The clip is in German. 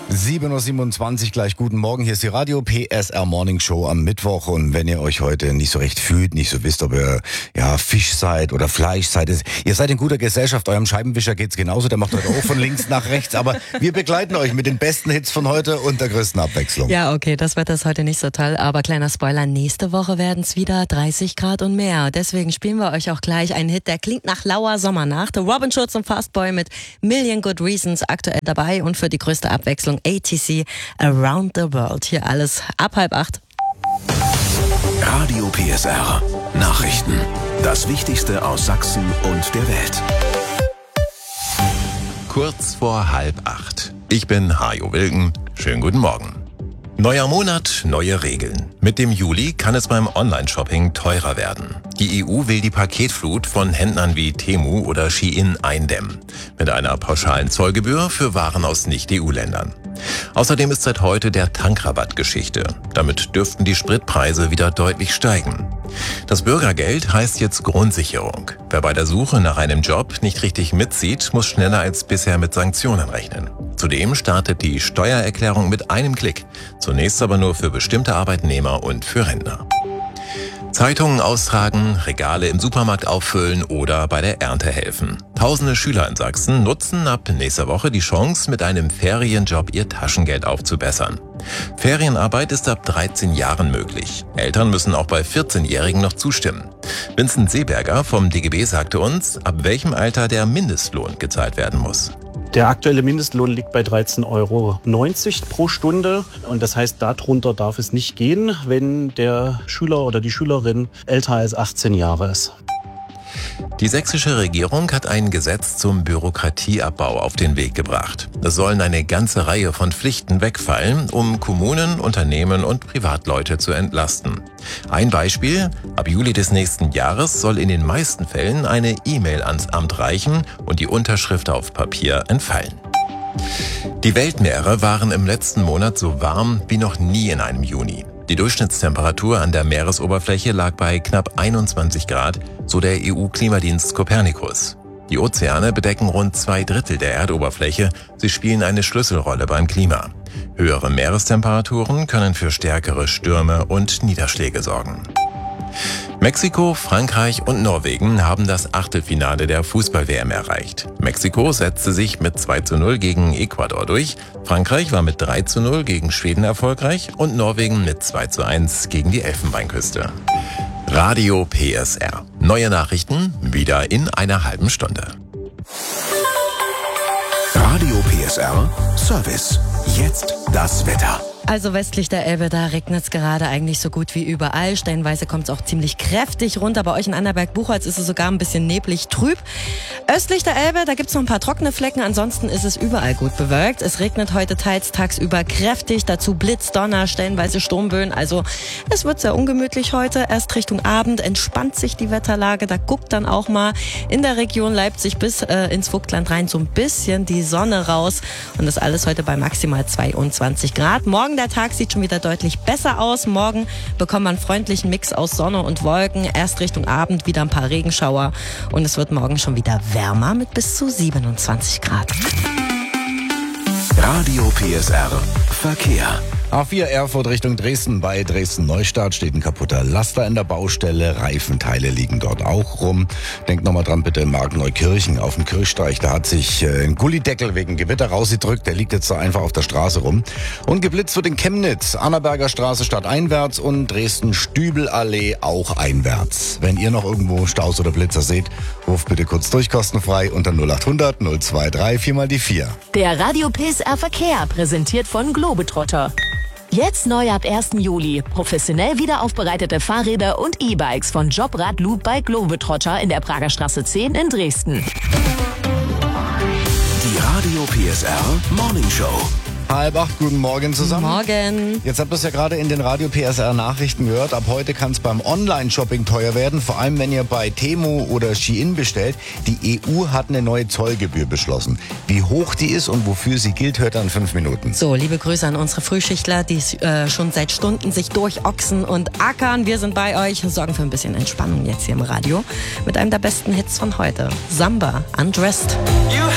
7.27 Uhr, gleich guten Morgen. Hier ist die Radio PSR Morning Show am Mittwoch. Und wenn ihr euch heute nicht so recht fühlt, nicht so wisst, ob ihr Fisch seid oder Fleisch seid, ihr seid in guter Gesellschaft. Eurem Scheibenwischer geht's genauso, der macht heute auch von links nach rechts. Aber wir begleiten euch mit den besten Hits von heute und der größten Abwechslung. Ja, okay, das Wetter ist heute nicht so toll. Aber kleiner Spoiler, nächste Woche werden es wieder 30 Grad und mehr. Deswegen spielen wir euch auch gleich einen Hit, der klingt nach lauer Sommernacht. Robin Schulz und Fastboy mit Million Good Reasons aktuell dabei. Und für die größte Abwechslung ATC Around the World. Hier alles ab 7:30. Radio PSR Nachrichten. Das Wichtigste aus Sachsen und der Welt. Kurz vor 7:30. Ich bin Hajo Wilken. Schönen guten Morgen. Neuer Monat, neue Regeln. Mit dem Juli kann es beim Online-Shopping teurer werden. Die EU will die Paketflut von Händlern wie Temu oder Shein eindämmen. Mit einer pauschalen Zollgebühr für Waren aus Nicht-EU-Ländern. Außerdem ist seit heute der Tankrabatt Geschichte. Damit dürften die Spritpreise wieder deutlich steigen. Das Bürgergeld heißt jetzt Grundsicherung. Wer bei der Suche nach einem Job nicht richtig mitzieht, muss schneller als bisher mit Sanktionen rechnen. Zudem startet die Steuererklärung mit einem Klick. Zunächst aber nur für bestimmte Arbeitnehmer und für Rentner. Zeitungen austragen, Regale im Supermarkt auffüllen oder bei der Ernte helfen. Tausende Schüler in Sachsen nutzen ab nächster Woche die Chance, mit einem Ferienjob ihr Taschengeld aufzubessern. Ferienarbeit ist ab 13 Jahren möglich. Eltern müssen auch bei 14-Jährigen noch zustimmen. Vincent Seeberger vom DGB sagte uns, ab welchem Alter der Mindestlohn gezahlt werden muss. Der aktuelle Mindestlohn liegt bei 13,90 Euro pro Stunde. Und das heißt, darunter darf es nicht gehen, wenn der Schüler oder die Schülerin älter als 18 Jahre ist. Die sächsische Regierung hat ein Gesetz zum Bürokratieabbau auf den Weg gebracht. Es sollen eine ganze Reihe von Pflichten wegfallen, um Kommunen, Unternehmen und Privatleute zu entlasten. Ein Beispiel: Ab Juli des nächsten Jahres soll in den meisten Fällen eine E-Mail ans Amt reichen und die Unterschrift auf Papier entfallen. Die Weltmeere waren im letzten Monat so warm wie noch nie in einem Juni. Die Durchschnittstemperatur an der Meeresoberfläche lag bei knapp 21 Grad, so der EU-Klimadienst Copernicus. Die Ozeane bedecken rund 2/3 der Erdoberfläche. Sie spielen eine Schlüsselrolle beim Klima. Höhere Meerestemperaturen können für stärkere Stürme und Niederschläge sorgen. Mexiko, Frankreich und Norwegen haben das Achtelfinale der Fußball-WM erreicht. Mexiko setzte sich mit 2:0 gegen Ecuador durch, Frankreich war mit 3:0 gegen Schweden erfolgreich und Norwegen mit 2:1 gegen die Elfenbeinküste. Radio PSR. Neue Nachrichten wieder in einer halben Stunde. Radio PSR Service. Jetzt das Wetter. Also westlich der Elbe, da regnet es gerade eigentlich so gut wie überall. Stellenweise kommt es auch ziemlich kräftig runter. Bei euch in Annaberg-Buchholz ist es sogar ein bisschen neblig trüb. Östlich der Elbe, da gibt es noch ein paar trockene Flecken. Ansonsten ist es überall gut bewölkt. Es regnet heute teils tagsüber kräftig. Dazu Blitz, Donner, stellenweise Sturmböen. Also es wird sehr ungemütlich heute. Erst Richtung Abend entspannt sich die Wetterlage. Da guckt dann auch mal in der Region Leipzig bis ins Vogtland rein so ein bisschen die Sonne raus. Und das alles heute bei maximal 22 Grad. Morgen der Tag sieht schon wieder deutlich besser aus. Morgen bekommt man einen freundlichen Mix aus Sonne und Wolken. Erst Richtung Abend wieder ein paar Regenschauer. Und es wird morgen schon wieder wärmer mit bis zu 27 Grad. Radio PSR Verkehr. A4 Erfurt Richtung Dresden. Bei Dresden-Neustadt steht ein kaputter Laster in der Baustelle. Reifenteile liegen dort auch rum. Denkt nochmal dran, bitte in Markneukirchen auf dem Kirchsteig. Da hat sich ein Gullideckel wegen Gewitter rausgedrückt. Der liegt jetzt da einfach auf der Straße rum. Und geblitzt wird in Chemnitz. Annaberger Straße stadteinwärts und Dresden-Stübelallee auch einwärts. Wenn ihr noch irgendwo Staus oder Blitzer seht, ruft bitte kurz durch, kostenfrei unter 0800 023 4 mal die 4. Der Radio PSR Verkehr, präsentiert von Globetrotter. Jetzt neu ab 1. Juli. Professionell wiederaufbereitete Fahrräder und E-Bikes von Jobrad Loop bei Globetrotter in der Prager Straße 10 in Dresden. Die Radio PSR Morning Show. 7:30, guten Morgen zusammen. Morgen. Jetzt habt ihr es ja gerade in den Radio PSR Nachrichten gehört. Ab heute kann es beim Online-Shopping teuer werden, vor allem wenn ihr bei Temu oder Shein bestellt. Die EU hat eine neue Zollgebühr beschlossen. Wie hoch die ist und wofür sie gilt, hört ihr in 5 Minuten. So, liebe Grüße an unsere Frühschichtler, die schon seit Stunden sich durchochsen und ackern. Wir sind bei euch, sorgen für ein bisschen Entspannung jetzt hier im Radio mit einem der besten Hits von heute. Samba, Undressed.